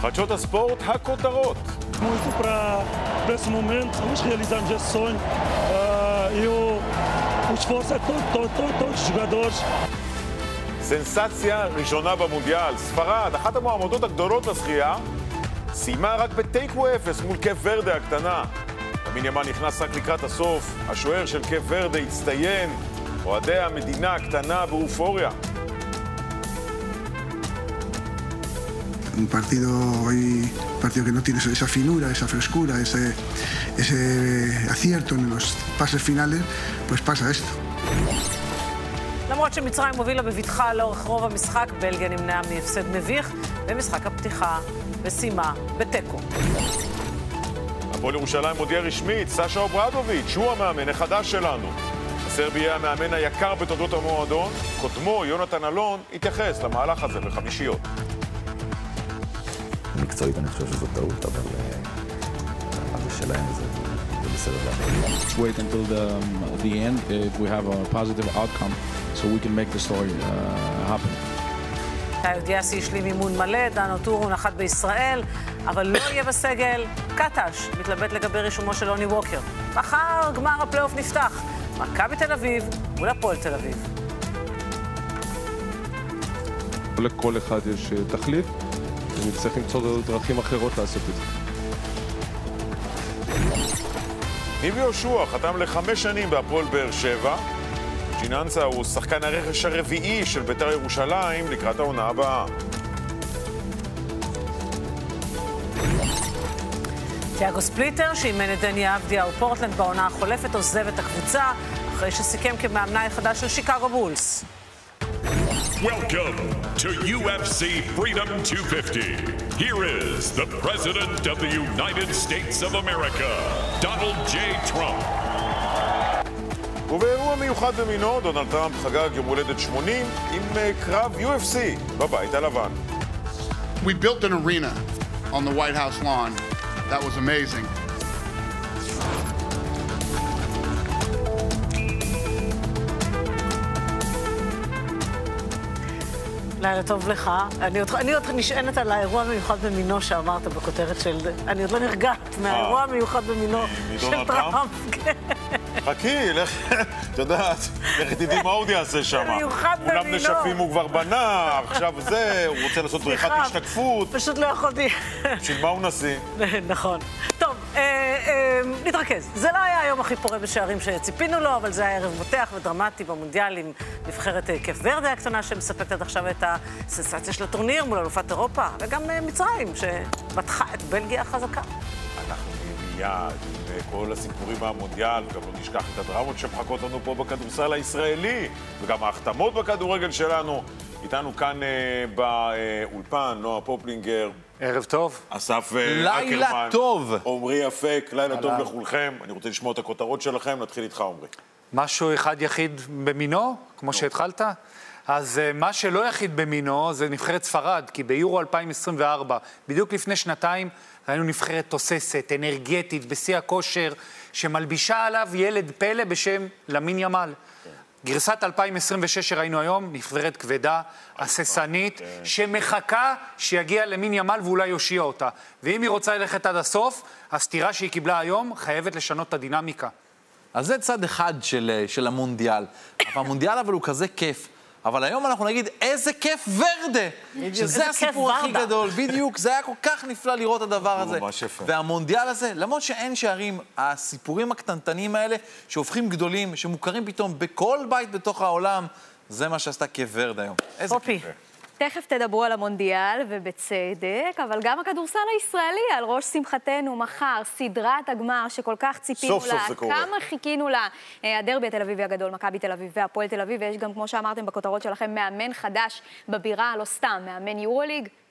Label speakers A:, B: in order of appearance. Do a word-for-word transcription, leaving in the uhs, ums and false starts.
A: חדשות הספורט, הכותרות.
B: Muito para para esse momento, nós realizamos esse sonho. Uh, eu o esforço é todo, todo, todo, todos os jogadores.
A: סנסציה ראשונה במונדיאל. ספרד, אחת המועמדות הגדולות לזכייה, סיימה רק בטייקו אפס מול קייפ ורדה הקטנה. למין ימן נכנס רק לקראת הסוף. השוער של קייפ ורדה הצטיין. אוהדי המדינה הקטנה באופוריה.
C: Un partido hoy, un partido que no tiene esa finura, esa frescura, ese, ese acierto en los pases finales, pues pasa esto.
D: למרות שמצרים מובילה בבטחה לאורך רוב המשחק, בלגיה נמנעה מהפסד מביך במשחק הפתיחה וסיימה בטקו.
A: הפועל ירושלים מודיע רשמית, סשה אוברדוביץ' הוא המאמן החדש שלנו. הסרבי יהיה המאמן היקר בתולדות המועדון. קודמו, יונתן אלון, התייחס למהלך הזה בחמישיות.
E: מקצועית אני חושב שזו טעות, אבל זה שלהם, זה בסדר להגיד.
F: Let's wait until the, the end if we have a positive outcome so we can make the story uh, happen.
D: תאודיאסי השלים אימון מלא, דן אוטורו נחת בישראל, אבל לא יהיה בסגל. קטש מתלבט לגבי רישומו של אוני ווקר. מחר גמר הפלייאוף נפתח. מכבי תל אביב מול הפועל תל אביב.
G: לכל אחד יש תחליף. ונצטרך למצוא דרכים אחרות לעשות את זה.
A: ניב יהושע חתם לחמש שנים בהפועל באר שבע. ג'יננסה הוא שחקן הרכש הרביעי של בית"ר ירושלים לקראת העונה הבאה.
D: תיאגו ספליטר, שאימן את דני אבדיה ופורטלנד בעונה החולפת, עוזב את הקבוצה אחרי שסיכם כמאמנה החדש של שיקגו בולס.
H: Welcome to U F C Freedom two fifty. Here is the President of the United States of America, Donald J. Trump.
A: ובאירוע מיוחד במינו, דונלד טראמפ חגג יום הולדת שמונים עם קרב U F C בבית הלבן.
I: We built an arena on the White House lawn. That was amazing.
D: לילה טוב לך. אני עוד, אני עוד נשענת על האירוע המיוחד במינו שאמרת בכותרת של... אני עוד לא נרגעת מהאירוע המיוחד במינו של טראמפ.
A: חכי, לך, את יודעת, לך תדעי מה עוד יעשה שם.
D: מיוחד במינו.
A: אולם נשפים הוא כבר בנה, עכשיו זה, הוא רוצה לעשות בריחת השתקפות.
D: פשוט לא יכולתי.
A: בשביל מה הוא נשיא?
D: נכון. טוב, אה, אה, נתרכז. זה לא היה היום הכי פורה בשערים שציפינו לו, אבל זה היה ערב מותח ודרמטי במונדיאל עם נבחרת קייפ ורדה הקטנה שמספקת עד עכשיו את הסנסציה של הטורניר מול אלופת אירופה, וגם מצרים שבטחה את בלגיה החזקה.
A: אנחנו מיד עם כל הסיפורים מהמונדיאל, וגם לא נשכח את הדרמות שמחכות לנו פה בכדורסל הישראלי, וגם ההחתמות בכדורגל שלנו. איתנו כאן באולפן, נועה פופלינגר.
J: ערב טוב.
A: אסף
J: לילה
A: אקרמן.
J: טוב.
A: עומרי אפק, לילה טוב לכולכם. אני רוצה לשמוע את הכותרות שלכם, נתחיל איתך עומרי.
J: משהו אחד יחיד במינו, כמו שהתחלת? אז מה שלא יחיד במינו זה נבחרת ספרד, כי ביורו אלפיים עשרים וארבע, בדיוק לפני שנתיים, ראינו נבחרת תוססת, אנרגטית, בשיא הכושר, שמלבישה עליו ילד פלא בשם למין ימל. גרסת אלפיים עשרים ושש שראינו היום, נבחרת כבדה, הססנית, שמחכה שיגיע למין ימל ואולי יושיע אותה. ואם היא רוצה ללכת עד הסוף, הסתירה שהיא קיבלה היום חייבת לשנות את הדינמיקה.
K: אז זה צד אחד של, של המונדיאל. המונדיאל אבל הוא כזה כיף. אבל היום אנחנו נגיד, איזה כיף ורדה! שזה הסיפור הכי גדול, בדיוק, זה היה כל כך נפלא לראות את הדבר הזה. והמונדיאל הזה, למרות שאין שערים, הסיפורים הקטנטנים האלה, שהופכים גדולים, שמוכרים פתאום בכל בית בתוך העולם, זה מה שעשתה כיף ורדה היום. איזה כיף.
L: תכף תדברו על המונדיאל, ובצדק, אבל גם הכדורסל הישראלי, על ראש שמחתנו, מחר, סדרת הגמר שכל כך ציפינו לה, כמה חיכינו לה, הדרבי התל אביבי הגדול, מכבי תל אביב והפועל תל אביב, ויש גם, כמו שאמרתם בכותרות שלכם, מאמן חדש בבירה, לא סתם, מאמן יורוליג,